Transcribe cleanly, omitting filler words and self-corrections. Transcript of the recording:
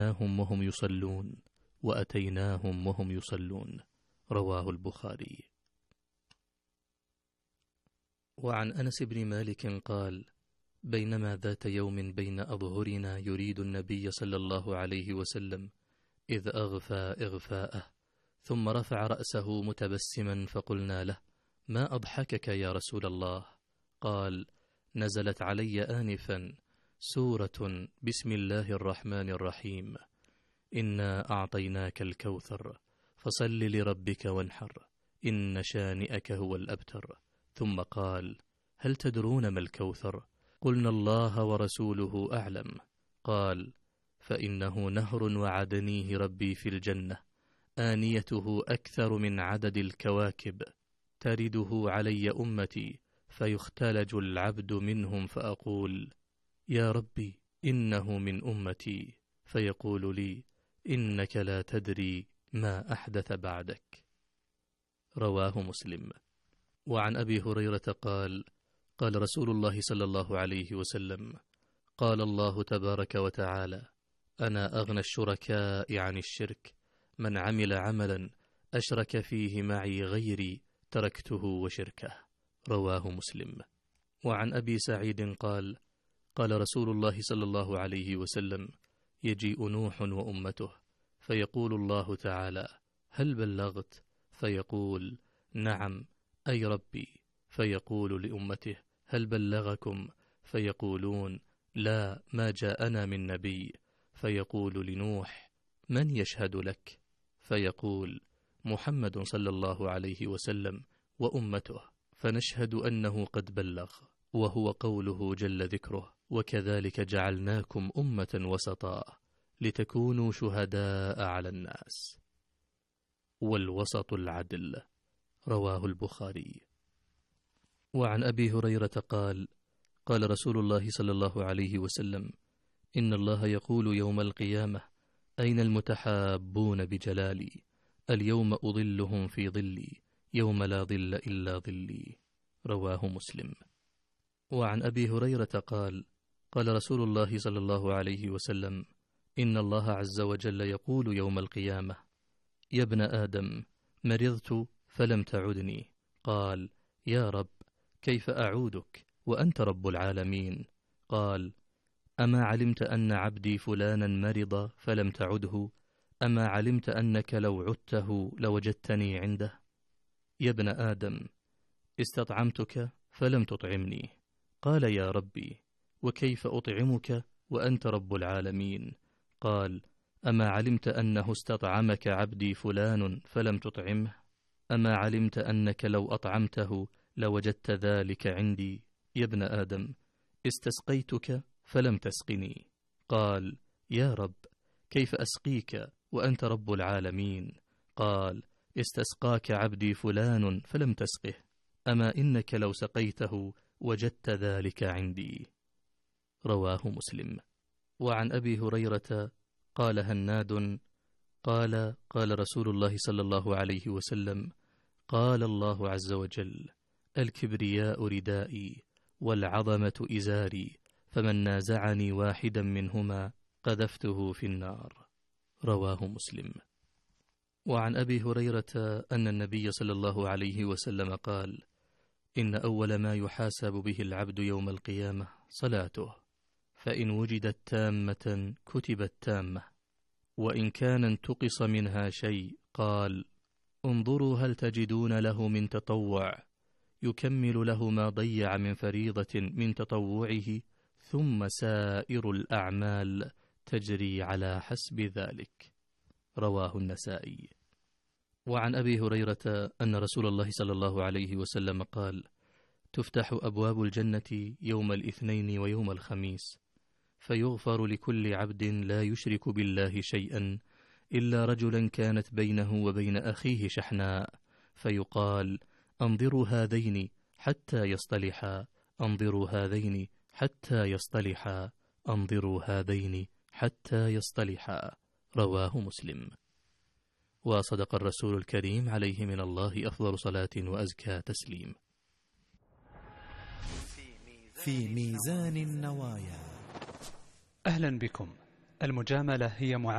وهم يصلون وأتيناهم وهم يصلون. رواه البخاري. وعن أنس بن مالك قال: بينما ذات يوم بين أظهرنا يريد النبي صلى الله عليه وسلم إذ أغفى إغفاءه، ثم رفع رأسه متبسما، فقلنا له: ما أضحكك يا رسول الله؟ قال: نزلت علي آنفا سورة بسم الله الرحمن الرحيم، إنا أعطيناك الكوثر فصل لربك وانحر إن شانئك هو الأبتر. ثم قال: هل تدرون ما الكوثر؟ قلنا: الله ورسوله أعلم. قال: فإنه نهر وعدنيه ربي في الجنة، آنيته أكثر من عدد الكواكب، ترده علي أمتي فيختلج العبد منهم، فأقول: يا ربي إنه من أمتي، فيقول لي: إنك لا تدري ما أحدث بعدك. رواه مسلم. وعن أبي هريرة قال: قال رسول الله صلى الله عليه وسلم: قال الله تبارك وتعالى: أنا أغنى الشركاء عن الشرك، من عمل عملا أشرك فيه معي غيري تركته وشركه. رواه مسلم. وعن أبي سعيد قال: قال رسول الله صلى الله عليه وسلم: يجيء نوح وأمته، فيقول الله تعالى: هل بلغت؟ فيقول: نعم أي ربي. فيقول لأمته: هل بلغكم؟ فيقولون: لا، ما جاءنا من نبي. فيقول لنوح: من يشهد لك؟ فيقول: محمد صلى الله عليه وسلم وأمته، فنشهد أنه قد بلغ، وهو قوله جل ذكره: وكذلك جعلناكم أمة وسطا لتكونوا شهداء على الناس. والوسط العدل. رواه البخاري. وعن أبي هريرة قال: قال رسول الله صلى الله عليه وسلم: إن الله يقول يوم القيامة: أين المتحابون بجلالي؟ اليوم أظلهم في ظلي يوم لا ظل إلا ظلي. رواه مسلم. وعن أبي هريرة قال: قال رسول الله صلى الله عليه وسلم: إن الله عز وجل يقول يوم القيامة: يا ابن آدم، مرضت فلم تعدني. قال: يا رب، كيف أعودك وأنت رب العالمين؟ قال: أما علمت أن عبدي فلانا مرض فلم تعده؟ أما علمت أنك لو عدته لوجدتني عنده؟ يا ابن آدم، استطعمتك فلم تطعمني. قال: يا ربي، وكيف أطعمك وأنت رب العالمين؟ قال: أما علمت أنه استطعمك عبدي فلان فلم تطعمه؟ أما علمت أنك لو أطعمته لوجدت ذلك عندي؟ يا ابن آدم، استسقيتك فلم تسقني. قال: يا رب، كيف أسقيك وأنت رب العالمين؟ قال: استسقاك عبدي فلان فلم تسقه، أما إنك لو سقيته وجدت ذلك عندي. رواه مسلم. وعن أبي هريرة قال هناد قال: قال رسول الله صلى الله عليه وسلم: قال الله عز وجل: الكبرياء ردائي والعظمة إزاري، فمن نازعني واحدا منهما قذفته في النار. رواه مسلم. وعن أبي هريرة أن النبي صلى الله عليه وسلم قال: إن أول ما يحاسب به العبد يوم القيامة صلاته، فإن وجدت تامة كتبت تامة، وإن كان انتقص منها شيء قال: انظروا هل تجدون له من تطوع، يكمل له ما ضيع من فريضة من تطوعه، ثم سائر الأعمال تجري على حسب ذلك. رواه النسائي. وعن أبي هريرة أن رسول الله صلى الله عليه وسلم قال: تفتح أبواب الجنة يوم الاثنين ويوم الخميس، فيغفر لكل عبد لا يشرك بالله شيئا إلا رجلا كانت بينه وبين أخيه شحناء، فيقال: أنظروا هذين حتى يصطلحا، أنظروا هذين حتى يصطلحا، أنظروا هذين حتى يصطلحا. رواه مسلم. وصدق الرسول الكريم عليه من الله أفضل صلاة وأزكى تسليم. في ميزان النوايا. أهلا بكم. المجاملة هي